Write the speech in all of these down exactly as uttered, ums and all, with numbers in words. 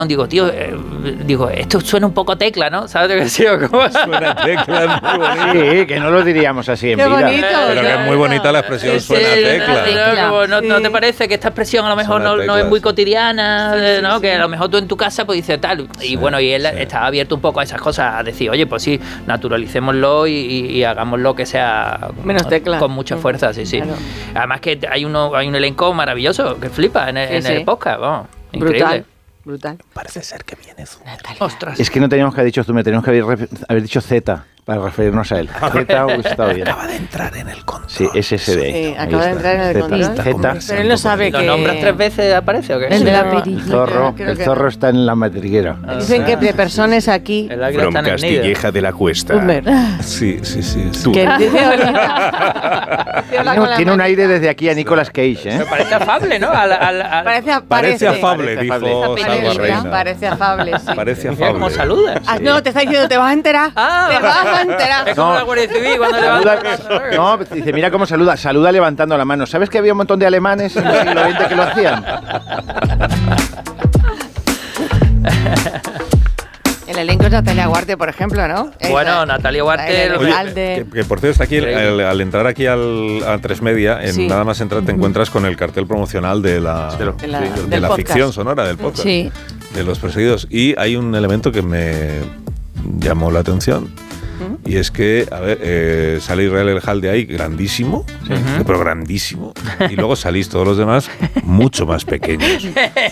Digo, tío, eh, digo, esto suena un poco Tecla, ¿no? ¿Sabes lo que decía? ¿Cómo? Suena Tecla, es muy bonito. Sí, que no lo diríamos así en Qué vida. bonito. Pero que es muy bonita la expresión, Sí, suena sí, Tecla. ¿no? Como, ¿no, Sí. ¿No te parece que esta expresión a lo mejor no, no es muy cotidiana? Sí, sí, ¿no? sí. Que a lo mejor tú en tu casa pues dices tal. Y Sí, bueno, y él sí. estaba abierto un poco a esas cosas, a decir, oye, pues sí, naturalicémoslo y, y, y hagámoslo que sea Menos Tecla. con mucha fuerza, sí, sí. Claro. Además que hay, uno, hay un elenco maravilloso que flipa en el, Sí, en sí. el podcast, vamos. Increíble. Brutal. Brutal. Parece ser que viene Zumer. Ostras. Es que no teníamos que haber dicho Zumer, teníamos que haber, ref- haber dicho Z para referirnos a él. Z hubiese estado bien. Acaba de entrar en el control. Sí, es ese de ahí. Sí, Ahí acaba de está. entrar en el Z, control. Z. Pero él no sabe ¿Lo que... nombras tres veces aparece o qué? El de la Pero- perilla. El zorro, Creo el que- zorro está en la madriguera. Dicen que de personas aquí... El águila From está en el nido. Castilleja de la Cuesta. Zumer. Sí, sí, sí. sí. Que dice Tiene, tiene un aire desde aquí a Nicolas Cage, ¿eh? Me parece afable, ¿no? Al, al, al- Parece, Parece parece afable, Parece dijo afable. Salva Parece, Reina. parece afable, sí. Parece Mira cómo afable. saludas. Ah, no, te está diciendo, te vas a enterar. Ah, te vas a enterar. Es como No. la Guardia Civil cuando Saluda- levanta... no, dice, mira cómo saluda. Saluda levantando la mano. ¿Sabes que había un montón de alemanes en el siglo veinte que lo hacían? El elenco es Natalia Guarte, por ejemplo, ¿no? Bueno, Esa- Natalia Guarte... el Oye, alcalde. que, que por cierto, está aquí, al, al entrar aquí al, a Tres Media, en Sí. nada más entrar te encuentras con el cartel promocional de la, De lo- De la- de del la podcast. ficción sonora, del podcast, Sí. de Los Perseguidos. Y hay un elemento que me llamó la atención. Y es que, a ver, eh, sale Israel El Jalde ahí, grandísimo, pero grandísimo. Y luego salís todos los demás mucho más pequeños.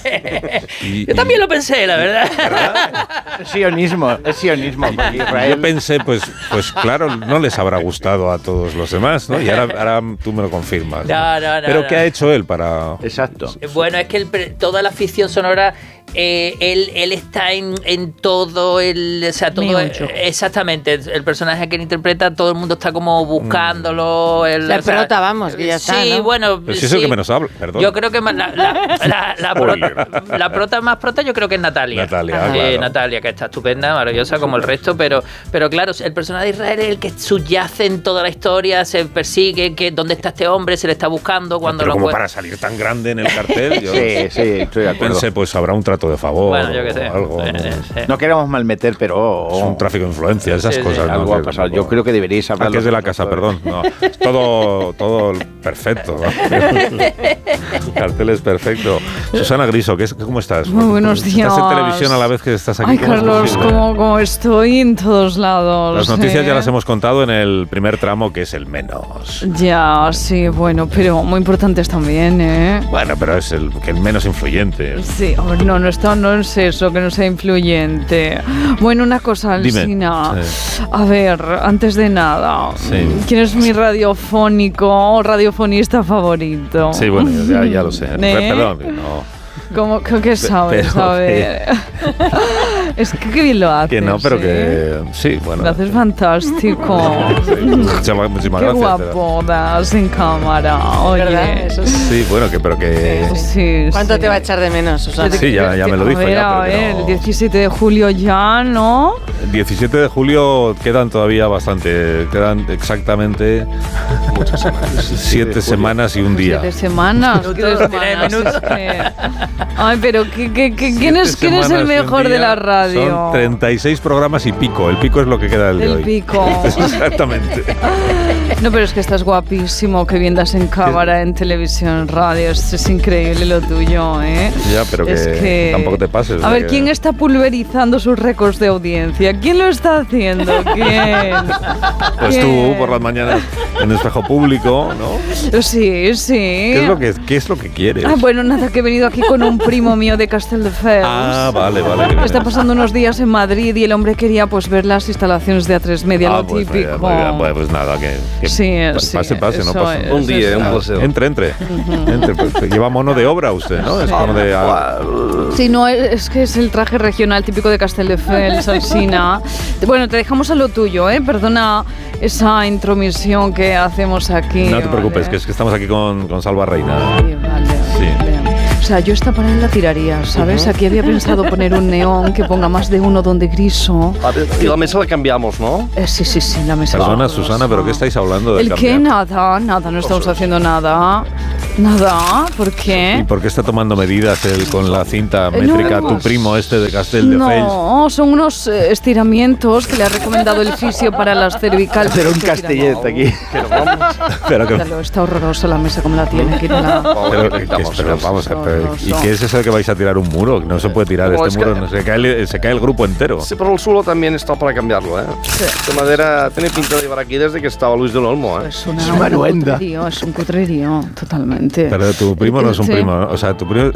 Y- Yo y- también lo pensé, la verdad. Es sionismo, es sionismo. porque Yo Israel, pensé, pues, pues claro, no les habrá gustado a todos los demás, ¿no? Y ahora, ahora tú me lo confirmas. ¿no? No, no, no, Pero no. ¿qué ha hecho él para...? Exacto. Bueno, es que el pre- toda la ficción sonora, eh, él, él está en, en todo el... O sea, todo... Meollo. eh, exactamente, el, el personaje que él interpreta, todo el mundo está como buscándolo. El, La o sea, prota, vamos, que ya está, Sí, ¿no? bueno... Pero si es sí. el que menos habla, perdón. Yo creo que más la, la, la, la Spoiler. prota, la prota más prota yo creo que es Natalia. Natalia, Eh, claro. Natalia, que está estupenda, maravillosa como el resto, pero, pero claro, el personaje de Israel es el que subyace en toda la historia, se persigue, que dónde está este hombre, se le está buscando cuando Pero lo como encuentra. para salir tan grande en el cartel, yo Sí, sí, estoy de acuerdo. pensé, pues habrá un trato de favor Bueno, yo qué sé. o algo. Eh, ¿no? eh, eh. No queremos malmeter, pero Es un tráfico de influencia, esas Sí, sí. cosas. ¿no? algo ha Que pasado. tampoco- Yo creo que deberíais hablar. Ah, que es de la casa, perdón. No, es todo, todo perfecto. ¿no? El cartel es perfecto. Susana Griso, ¿qué es, ¿cómo estás? Muy buenos días. Estás en televisión a la vez que estás aquí. Ay, ¿Cómo es Carlos, posible? como, como estoy en todos lados. Las noticias ¿eh? ya las hemos contado en el primer tramo, que es el menos. Ya, sí, bueno, pero muy importantes también, ¿eh? Bueno, pero es el, que el menos influyente. Sí, oh, no, no, está, no es eso, que no sea influyente. Bueno, una cosa, Dime. Alsina. Sí. A ver, antes de nada, Sí. ¿quién es mi radiofónico o radiofonista favorito? Sí, bueno, ya, ya lo sé. ¿Eh? Perdón, no. ¿Cómo que, que sabes? pero a ver. es que qué bien lo haces. Que no, pero ¿eh? que sí, bueno. Lo haces fantástico. Sí, muchísimas, muchísimas Qué gracias. guapo das en cámara. Oye. ¿Verdad? Eso sí. Sí, bueno, que, pero que... Sí, ¿Cuánto sí. te va a echar de menos, Susana? Sí, ya, ya me lo dijo a ver, ya, a pero que ver, no. el diecisiete de julio ya, ¿no? El diecisiete de julio quedan todavía bastante, quedan exactamente muchas semanas. Siete semanas y un día. Siete semanas. ¿qué Minutos, semanas? minutos. Es que- Ay, pero ¿qué, qué, qué- ¿quién, es, Siete ¿quién es el semanas y un mejor de día la radio? Son treinta y seis programas y pico. El pico es lo que queda del de El hoy. pico. Exactamente. No, pero es que estás guapísimo, que bien das en cámara, en televisión, radio. Es, es increíble lo tuyo, ¿eh? Ya, pero que, Es que- tampoco te pases. A de ver, que- ¿quién está pulverizando sus récords de audiencia? ¿Quién lo está haciendo? ¿Quién? Pues ¿Quién? tú por las mañanas en espejo público, ¿no? Sí, sí. ¿Qué es lo que, qué es lo que quieres? Ah, bueno, nada, que he venido aquí con un primo mío de Castelldefels. Ah, vale, vale. que Está vienes. pasando unos días en Madrid y el hombre quería pues ver las instalaciones de A tres Media, Ah, lo pues, muy bien, típico. muy bien. Bueno, pues nada, que, que Sí, pa- sí, pase, pase, no eso pasa es, nada. Un día, un Ah, placer. Entre, entre. Entre, pues, lleva mono de obra usted, ¿no? Es mono de... ah, Sí, no, es, es que es el traje regional típico de Castelldefels, Alsina. Bueno, te dejamos a lo tuyo, ¿eh? Perdona esa intromisión que hacemos aquí. no te preocupes, ¿vale? que es que estamos aquí con, con Salva Reina. Sí, vale, Sí. vale. O sea, yo esta pared la tiraría, ¿sabes? Aquí había pensado poner un neón que ponga más de uno donde griso. A ver, y la mesa la cambiamos, ¿no? Eh, sí, sí, sí, la mesa. Perdona, la Susana, ¿pero qué estáis hablando de ¿El qué? cambiar? Nada, nada, no estamos haciendo nada. Nada, ¿por qué? ¿Y por qué está tomando medidas él con la cinta métrica, no, tu primo este de Castel de Fels? No, son unos eh, estiramientos que le ha recomendado el fisio para las cervicales. Hacer un castellet aquí. Pero que, Míralo, está horrorosa la mesa como la tiene. Quítala. pero, que- que- pero vamos a ver, ¿y qué es eso de que vais a tirar un muro? No se puede tirar No, este es muro, que- no, se, cae el, se cae el grupo entero. Sí, pero el suelo también está para cambiarlo, ¿eh? De madera tiene pinta de llevar aquí desde que estaba Luis del Olmo, ¿eh? Es una, Es una duenda. cutrerío, es un cutrerío, totalmente. Pero tu primo no es un Sí. primo, ¿no? O sea, tu primo...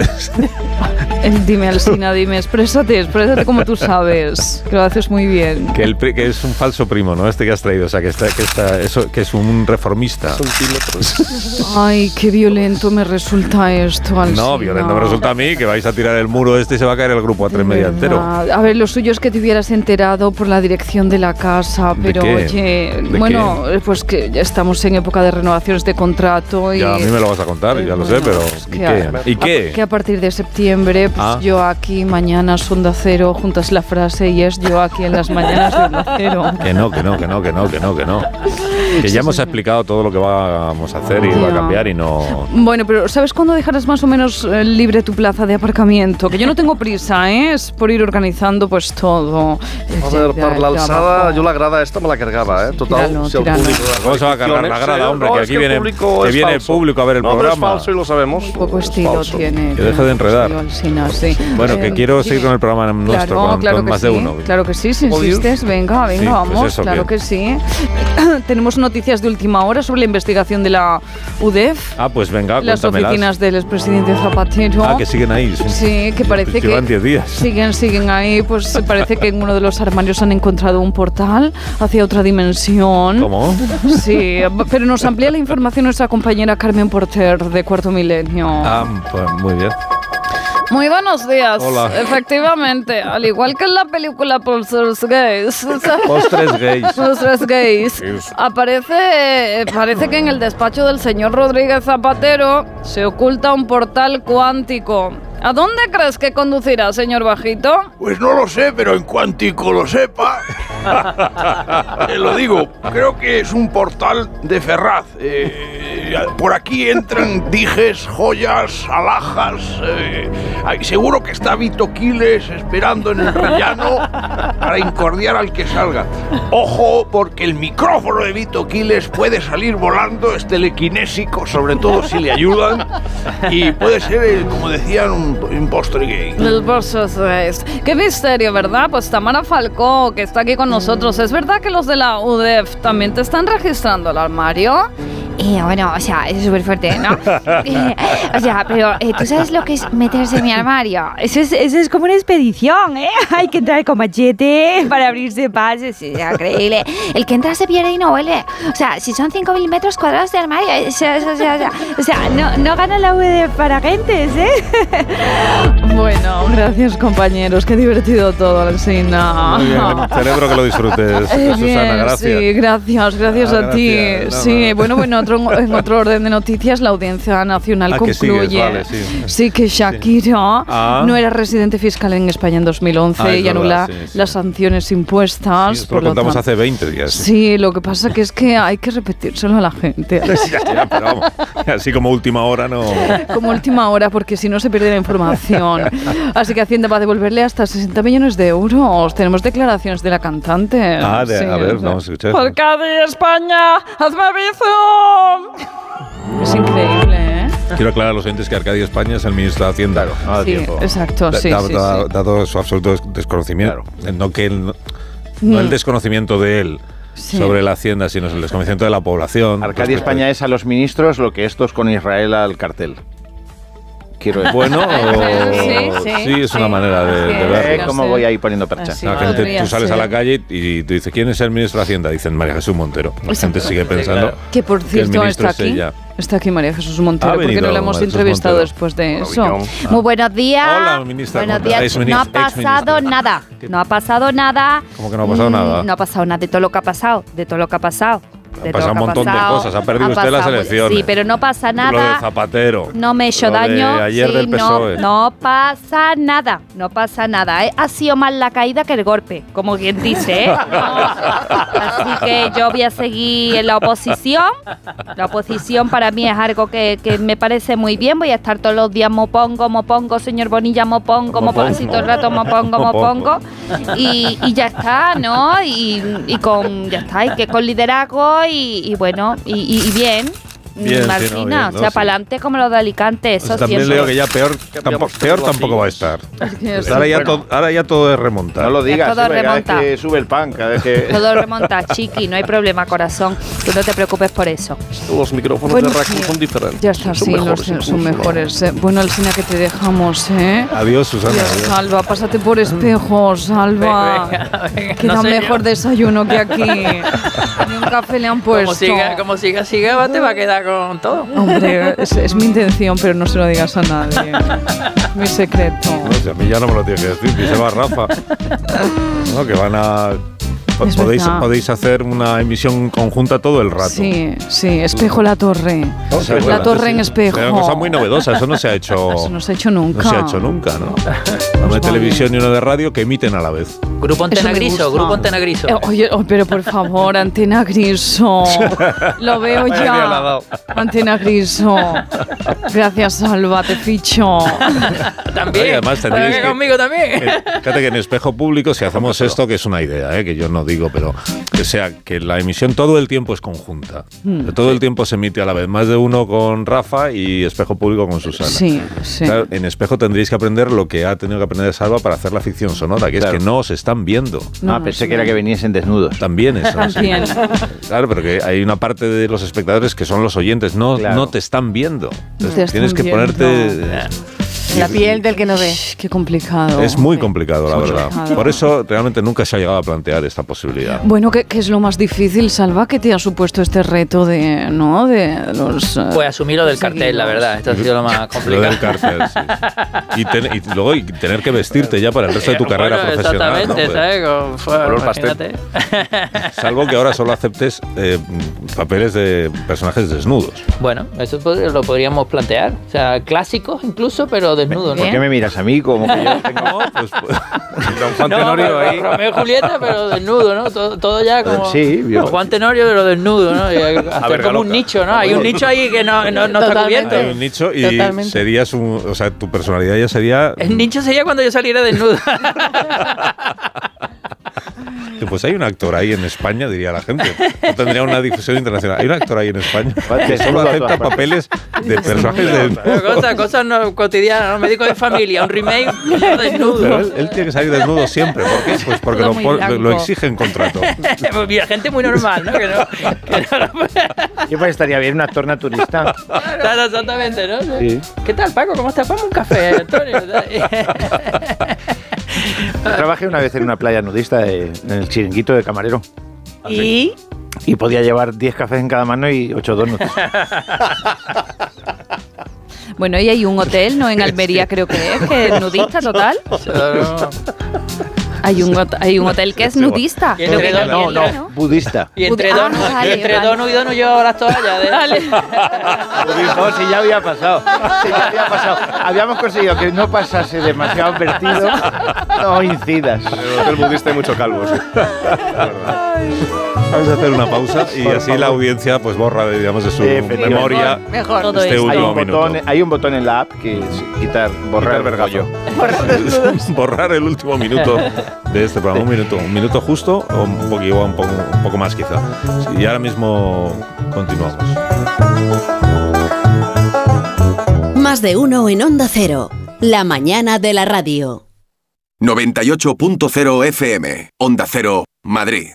Eh, Dime, Alsina, dime, exprésate, exprésate como tú sabes, que lo haces muy bien. que, el, pri- que es un falso primo, ¿no? Este que has traído, o sea, que, está, que, está, eso, que es un reformista. Centímetros. Ay, qué violento me resulta esto, Alsina. No, violento me resulta a mí, que vais a tirar el muro este y se va a caer el grupo a tres media entero. Verdad. A ver, lo suyo es que te hubieras enterado por la dirección de la casa, ¿De pero qué? oye, ¿De bueno, pues que ya estamos en época de renovaciones de contrato y... Ya, a mí me lo vas a contar, ya lo sé, Bueno, pero es ¿y que qué? a- ¿Y qué? Que a partir de septiembre, pues Ah. yo aquí, mañana Sonda Cero, juntas la frase y es yo aquí en las mañanas de Onda Cero. Que no, que no, que no, que no, que no, que no. Que ya hemos explicado todo lo que vamos a hacer y va a Ya. cambiar y no... Bueno, pero ¿sabes cuándo dejarás más o menos eh, libre tu plaza de aparcamiento? Que yo no tengo prisa, ¿eh? Es por ir organizando pues todo. A ver, per l'alçada, jo la grada esta me la cargava, eh? Total, Tíralo, si el tíralo. público... ¿Cómo se va a cargar la grada, hombre? No, Que es aquí el viene- público que es viene el falso. público a ver el no, pero es programa. falso y lo sabemos. Un poco Es estilo falso. tiene. Que deje de enredar. Yo, Alsina, sí. Bueno, que Eh, quiero sí. seguir con el programa nuestro, Claro, con, claro con que más sí, de uno. Claro que sí, si ¿Podéis? insistes, venga, venga, Sí, pues vamos, eso, claro ¿qué? que sí. Tenemos noticias de última hora sobre la investigación de la U D E F, Ah, pues venga, las cuéntamelas. oficinas del expresidente Zapatero. Ah, que siguen ahí. Sí, Sí, que parece Pues que llevan diez días. siguen, siguen ahí, pues parece que en uno de los armarios han encontrado un portal hacia otra dimensión. ¿Cómo? Sí, pero nos amplía la información nuestra compañera Carmen Porter de Cuarto Milenio. Ah, pues muy bien. Muy buenos días. Hola. Efectivamente, al igual que en la película Posters Gays. Postres gays. Posters Gays. Gays. Aparece, parece que en el despacho del señor Rodríguez Zapatero se oculta un portal cuántico. ¿A dónde crees que conducirá, señor Bajito? Pues no lo sé, pero en cuantico lo sepa, te lo digo, creo que es un portal de Ferraz. Eh, por aquí entran dijes, joyas, alhajas. Eh, ay, seguro que está Vito Quiles esperando en el rellano para incordiar al que salga. Ojo, porque el micrófono de Vito Quiles puede salir volando, es telequinésico, sobre todo si le ayudan, y puede ser, eh, como decían, un, un postre gay. El Posters Gays. Qué misterio, ¿verdad? Pues Tamara Falcó, que está aquí con nosotros. ¿Es verdad que los de la U D E F también te están registrando el armario? Eh, bueno, o sea, es súper fuerte, ¿no? Eh, o sea, pero eh, ¿tú sabes lo que es meterse en mi armario? Eso es, eso es como una expedición, ¿eh? Hay que entrar con machete para abrirse pases, es increíble. El que entra se pierde y no vuelve. O sea, si son cinco mil metros cuadrados de armario, eso, eso, o sea, o sea, o sea, no, no gana la U D E F para agentes, ¿eh? Bueno, gracias compañeros, qué divertido todo, Alsina. Muy bien, cerebro que lo disfrutes, Eh, Susana, bien, gracias. Sí, gracias, gracias Ah, a ti. gracias, nada. Sí, bueno, bueno, otro, en otro orden de noticias, la Audiencia Nacional Ah, que concluye sigues, vale, sí. sí, que Shakira Ah. no era residente fiscal en España en dos mil once Ah, es y verdad, anula sí, sí. las sanciones impuestas. Sí, esto lo por lo contamos tanto- hace veinte días. Sí, lo que pasa que es que hay que repetírselo a la gente. Ya, ya, pero vamos, así como última hora no... Como última hora, porque si no se pierde la información. Así que Hacienda va a devolverle hasta sesenta millones de euros. Tenemos declaraciones de la cantante. Ah, de- a ver, o sea, vamos a escuchar. Por Cádiz, España, hazme bizum. Es increíble, ¿eh? Quiero aclarar a los oyentes que Arcadio España es el ministro de Hacienda. No da Sí, tiempo. exacto, Da- sí, da- sí, da- sí. Dado su absoluto des- desconocimiento. No, que él, no, no el desconocimiento de él Sí. sobre la Hacienda, sino el desconocimiento de la población. Arcadia respecto- España es a los ministros lo que estos con Israel al cartel. Quiero decir. Bueno, o- Sí, sí, es una sí. manera de, de Sí, verlo. Eh, ¿Cómo voy ahí poniendo percha? Así La gente, podría tú sales ser. a la calle y tú dices, ¿quién es el ministro de Hacienda? Dicen María Jesús Montero. La gente sigue pensando Que por que el cierto ministro está es aquí. ella. Está aquí María Jesús Montero, Ha porque venido no la hemos María Jesús entrevistado Montero. después de eso. Maravillón. Muy buenos días. Hola, ministra. Buenos ¿cómo días. estás? No ha Exministra- pasado exministra. nada. No ha pasado nada. ¿Cómo que no ha pasado Mm, nada? No ha pasado nada de todo lo que ha pasado. De todo lo que ha pasado. Ha pasado un montón de cosas. Ha perdido usted las elecciones. Sí, pero no pasa nada. Lo de Zapatero. No me he hecho lo daño. De ayer sí, del P S O E. No, no pasa nada. No pasa nada. ¿eh? Ha sido más la caída que el golpe, como quien dice. ¿eh? No. Así que yo voy a seguir en la oposición. La oposición para mí es algo que, que me parece muy bien. Voy a estar todos los días mopongo, mopongo, señor Bonilla, mopongo, mopongo. Así todo el rato mopongo, mopongo. Y, y ya está, ¿no? Y, y con, ya está, y que con liderazgo y, y bueno, y, y, y bien. Bien, Martina, sí, no, bien, o sea, no, sí. para adelante como los de Alicante, eso Pues también siempre. leo que ya peor, tampoco, peor tampoco va a estar. Es Ahora ya, bueno. to, ahora ya todo es remontar. No lo digas, todo ¿eh? Cada vez remonta. que sube el pan, cada vez que... Todo remonta, chiqui, no hay problema, corazón. Tú no te preocupes por eso. Los micrófonos Bueno, de Rack sí. son diferentes. Ya está, son sí, mejores, los, son incluso. mejores. eh. Bueno, Alsina, que te dejamos, ¿eh? Adiós, Susana. Dios, Adiós. Salva, pásate por espejo, Salva. Venga, venga, Que no da sé mejor yo. desayuno que aquí. Ni un café le han puesto. Como siga, como siga, siga, va, te va a quedar con todo. Hombre, es, es mi intención, pero no se lo digas a nadie. Es mi secreto. No, si a mí ya no me lo tienes que decir, díselo a Rafa. No, que van a... Es Podéis, verdad. podéis hacer una emisión conjunta todo el rato. Sí, sí, espejo la torre. O sea, La bueno, torre en sí. espejo. Era una cosa muy novedosa, eso no se ha hecho. Eso no se ha hecho nunca. No se ha hecho nunca, ¿no? Uno de televisión y uno de radio que emiten a la vez. Grupo Antena Eso me Griso, gusta. Grupo Antena Griso. Eh, Oye, oh, pero por favor, Antena Griso. Lo veo Vaya día le ha ya. dado. Antena Griso. Gracias, Salva, te ficho. También. Y además ¿Para tendríais que que- conmigo también? Eh, Fíjate que en espejo público, si hacemos esto, que es una idea, ¿eh? Que yo no digo, pero que sea que la emisión todo el tiempo es conjunta. Hmm. Que todo el tiempo se emite a la vez. Más de uno con Rafa y espejo público con Susana. Sí, sí. Claro, en espejo tendréis que aprender lo que ha tenido que aprender Salva para hacer la ficción sonora, que Claro. es que no os están viendo. No, Ah, pensé que era que viniesen desnudos. También eso. sí. También. Claro, pero que hay una parte de los espectadores que son los oyentes, no, Claro. no te están viendo. Entonces, te están tienes que viendo. ponerte... La piel del que no ve. Qué complicado. Es muy complicado, la Es verdad. complicado. Por eso realmente nunca se ha llegado a plantear esta posibilidad. Bueno, ¿qué, qué es lo más difícil, Salva, que te ha supuesto este reto de, ¿no? De los... eh, Pues asumir lo del cartel, la seguidos? verdad. Esto ha sido lo más Lo complicado. del cartel, sí, sí. Y, ten- y luego y tener que vestirte ya para el resto de tu carrera Bueno, profesional. ¿no? Exactamente, ¿sabes? Como fue- Color pastel. imagínate. Salvo que ahora solo aceptes eh, papeles de personajes desnudos. Bueno, eso pod- lo podríamos plantear. O sea, clásicos incluso, pero desnudos, ¿Por ¿no? qué me miras a mí como que yo tengo... No, pues, pues, Don Juan No, Tenorio pero ahí. Romeo y Julieta, pero desnudo, ¿no? Todo, todo ya como, Sí, yo- como Juan Tenorio, pero desnudo, ¿no? Y hacer ver, como un loca. nicho, ¿no? Hay un nicho ahí que no, no, no está Totalmente. cubierto. hay un nicho y Totalmente. serías un... O sea, tu personalidad ya sería... El nicho sería cuando yo saliera desnudo. Pues hay un actor ahí en España, diría la gente. No tendría una difusión internacional. Hay un actor ahí en España que solo acepta papeles de personajes Pero desnudos. cosas, cosas no cotidianas, ¿no? Médico de familia, un remake Pero desnudo. él, él tiene que salir desnudo siempre. ¿Por qué? Pues porque Todo lo, muy pon- blanco. lo exige en contrato. Pues mira, gente muy normal, ¿no? Que no, que no Yo pues estaría bien un actor naturista. Claro, exactamente, ¿no? Sí. ¿Qué tal, Paco? ¿Cómo estás? Ponme un café, Antonio. Yo trabajé una vez en una playa nudista de- en el chiringuito de camarero. Y Y podía llevar diez cafés en cada mano y ocho donuts. Bueno, y hay un hotel, ¿no? En Almería creo que es, que es nudista total. Claro. Hay un, hot- hay un hotel que es nudista. Y Creo entre que dos- No, también, no, budista. Y entre Ah, Donu, vale, y entre vale. Donu y Donu yo las toallas. De... No, si ya había pasado. Si ya había pasado. Habíamos conseguido que no pasase demasiado vertido. No incidas. En el hotel budista hay mucho calvo, sí. Vamos a hacer una pausa y Por así favor. la audiencia pues borra, digamos, de su Efectivamente. memoria mejor. Todo este esto. Hay último un, minuto. botón, hay un botón en la app que es quitar, borrar el vergallo. Borrar el último minuto de este programa. Un minuto, un minuto justo o un poquito, un poco, un poco más quizá. Sí, y ahora mismo continuamos. Más de uno en Onda Cero. La mañana de la radio. noventa y ocho punto cero F M. Onda Cero, Madrid.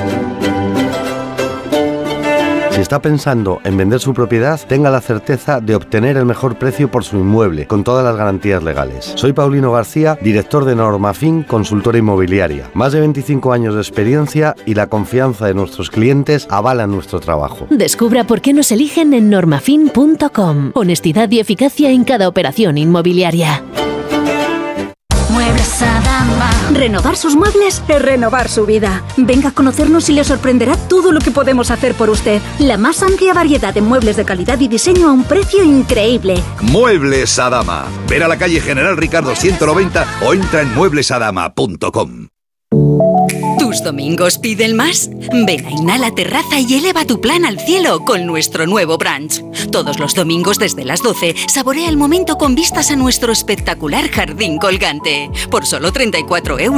Si está pensando en vender su propiedad, tenga la certeza de obtener el mejor precio por su inmueble, con todas las garantías legales. Soy Paulino García, director de Normafin, consultora inmobiliaria. Más de veinticinco años de experiencia y la confianza de nuestros clientes avalan nuestro trabajo. Descubra por qué nos eligen en normafin punto com. Honestidad y eficacia en cada operación inmobiliaria. Muebles Adama. Renovar sus muebles es renovar su vida. Venga a conocernos y le sorprenderá todo lo que podemos hacer por usted. La más amplia variedad de muebles de calidad y diseño a un precio increíble. Muebles Adama. Ver a la calle General Ricardo ciento noventa o entra en muebles adama punto com. ¿Tus domingos piden más? Ven a Inhala Terraza y eleva tu plan al cielo con nuestro nuevo brunch. Todos los domingos desde las doce, saborea el momento con vistas a nuestro espectacular jardín colgante. Por solo treinta y cuatro euros.